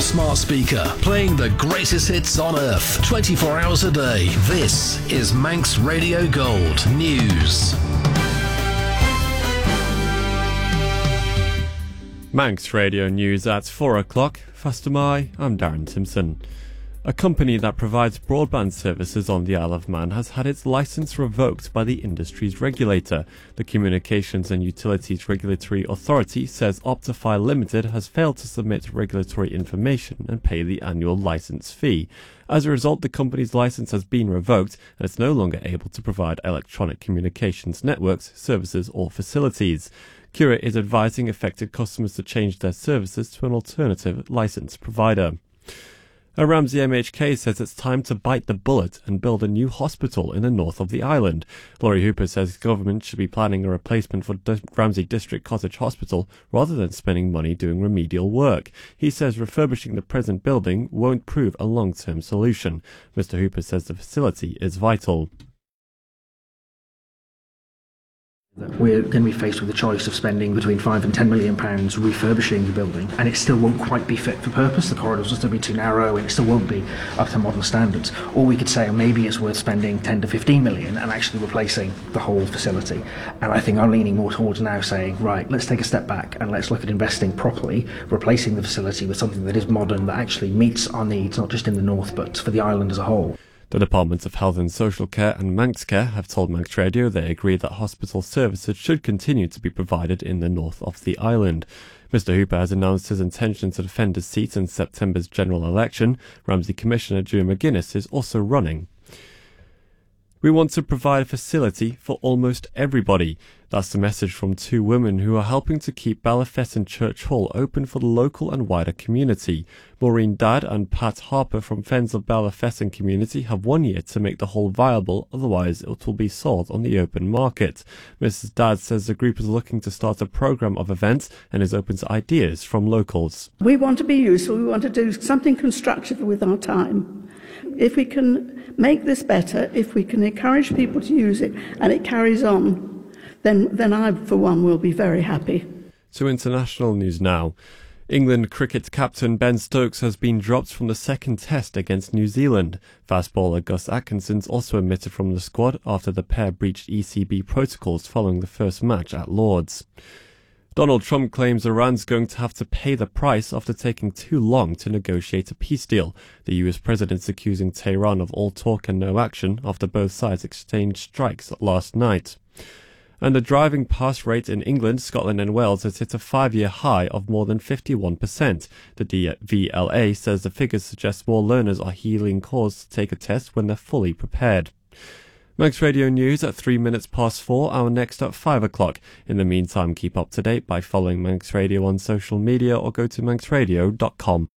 smart speaker, playing the greatest hits on earth, 24 hours a day. This is Manx Radio Gold News. Manx Radio News at 4 o'clock. Faster Mai, I'm Darren Simpson. A company that provides broadband services on the Isle of Man has had its licence revoked by the industry's regulator. The Communications and Utilities Regulatory Authority says Optify Limited has failed to submit regulatory information and pay the annual licence fee. As a result, the company's licence has been revoked and it's no longer able to provide electronic communications networks, services or facilities. Cura is advising affected customers to change their services to an alternative licence provider. A Ramsey MHK says it's time to bite the bullet and build a new hospital in the north of the island. Laurie Hooper says government should be planning a replacement for Ramsey District Cottage Hospital rather than spending money doing remedial work. He says refurbishing the present building won't prove a long-term solution. Mr Hooper says the facility is vital. We're going to be faced with the choice of spending between £5 and £10 million refurbishing the building, and it still won't quite be fit for purpose. The corridors will still be too narrow and it still won't be up to modern standards. Or we could say maybe it's worth spending 10 to 15 million and actually replacing the whole facility. And I think I'm leaning more towards now saying, right, let's take a step back and let's look at investing properly, replacing the facility with something that is modern, that actually meets our needs, not just in the north but for the island as a whole. The Departments of Health and Social Care and Manx Care have told Manx Radio they agree that hospital services should continue to be provided in the north of the island. Mr Hooper has announced his intention to defend his seat in September's general election. Ramsey Commissioner Drew McGuinness is also running. We want to provide a facility for almost everybody. That's the message from two women who are helping to keep Ballafesson Church Hall open for the local and wider community. Maureen Dadd and Pat Harper from Friends of Ballafesson community have 1 year to make the hall viable, otherwise it will be sold on the open market. Mrs Dadd says the group is looking to start a programme of events and is open to ideas from locals. We want to be useful, we want to do something constructive with our time. If we can make this better, if we can encourage people to use it and it carries on, then I, for one, will be very happy. To international news now. England cricket captain Ben Stokes has been dropped from the second test against New Zealand. Fast bowler Gus Atkinson's also omitted from the squad after the pair breached ECB protocols following the first match at Lord's. Donald Trump claims Iran's going to have to pay the price after taking too long to negotiate a peace deal. The US president's accusing Tehran of all talk and no action after both sides exchanged strikes last night. And the driving pass rate in England, Scotland and Wales has hit a 5-year high of more than 51%. The DVLA says the figures suggest more learners are healing cause to take a test when they're fully prepared. Manx Radio News at 3 minutes past 4, our next at 5 o'clock. In the meantime, keep up to date by following Manx Radio on social media or go to manxradio.com.